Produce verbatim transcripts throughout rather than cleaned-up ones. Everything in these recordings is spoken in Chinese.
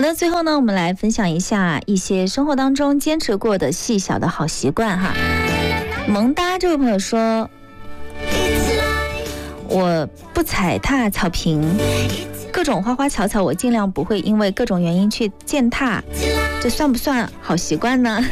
好的，最后呢，我们来分享一下一些生活当中坚持过的细小的好习惯哈。萌哒这位朋友说，我不踩踏草坪，各种花花草草我尽量不会因为各种原因去践踏，这算不算好习惯呢？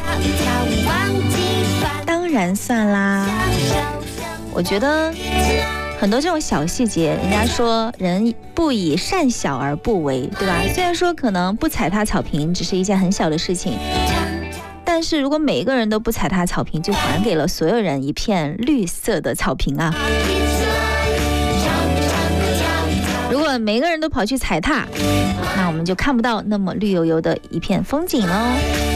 当然算啦，我觉得很多这种小细节，人家说人不以善小而不为，对吧？虽然说可能不踩踏草坪只是一件很小的事情，但是如果每一个人都不踩踏草坪，就还给了所有人一片绿色的草坪啊。如果每个人都跑去踩踏，那我们就看不到那么绿油油的一片风景喽。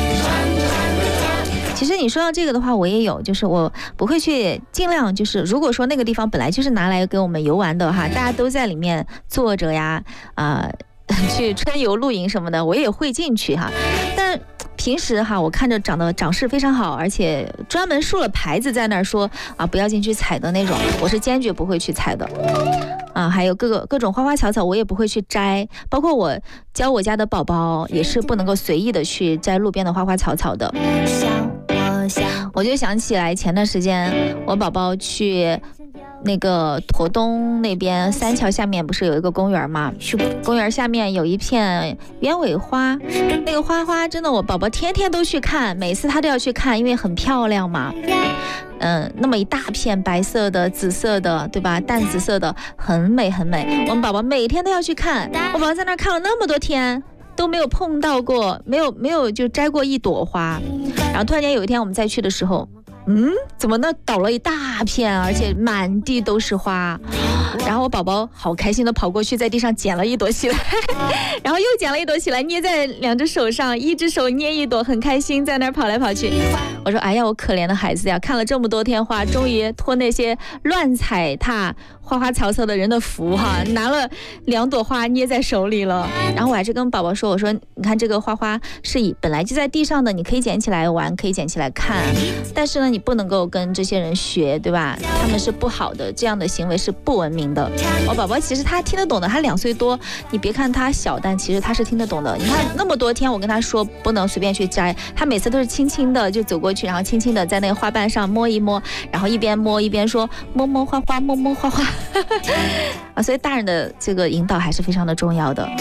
其实你说到这个的话，我也有，就是我不会去尽量，就是如果说那个地方本来就是拿来给我们游玩的哈，大家都在里面坐着呀，啊、呃，去春游露营什么的，我也会进去哈。但平时哈，我看着长得长势非常好，而且专门竖了牌子在那儿说啊不要进去踩的那种，我是坚决不会去踩的。啊，还有各个各种花花草草，我也不会去摘，包括我教我家的宝宝也是不能够随意的去摘路边的花花草草的。我就想起来前段时间我宝宝去那个驼东那边三桥下面不是有一个公园吗？公园下面有一片鸢尾花，那个花花真的我宝宝天天都去看，每次他都要去看，因为很漂亮嘛。嗯，那么一大片白色的、紫色的，对吧？淡紫色的，很美很美。我们宝宝每天都要去看，我宝宝在那儿看了那么多天，都没有碰到过，没有没有就摘过一朵花。然后突然间有一天我们再去的时候，嗯，怎么那倒了一大片，而且满地都是花。然后我宝宝好开心的跑过去，在地上捡了一朵起来，然后又捡了一朵起来，捏在两只手上，一只手捏一朵，很开心，在那儿跑来跑去。我说，哎呀，我可怜的孩子呀，看了这么多天花，终于托那些乱踩踏花花草草的人的福哈，拿了两朵花捏在手里了。然后我还是跟宝宝说，我说你看这个花花是以本来就在地上的，你可以捡起来玩，可以捡起来看，但是呢你不能够跟这些人学，对吧？他们是不好的，这样的行为是不文明的。我宝宝其实他听得懂的，他两岁多，你别看他小，但其实他是听得懂的。你看那么多天我跟他说不能随便去摘，他每次都是轻轻的就走过去，然后轻轻的在那个花瓣上摸一摸，然后一边摸一边说摸摸花花摸摸花花啊，所以大人的这个引导还是非常的重要的。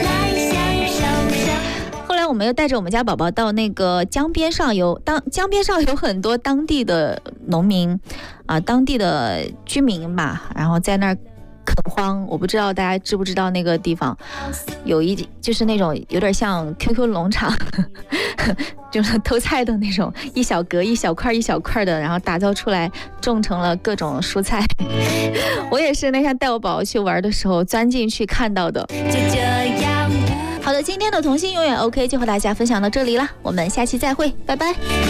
后来我们又带着我们家宝宝到那个江边上游，当江边上有很多当地的农民啊，当地的居民吧，然后在那儿垦荒。我不知道大家知不知道那个地方有一就是那种有点像 Q Q 农场就是偷菜的那种，一小格一小块一小块的，然后打造出来种成了各种蔬菜。我也是那天带我宝宝去玩的时候钻进去看到的。就这样。好的，今天的童心永远 OK 就和大家分享到这里了，我们下期再会，拜拜。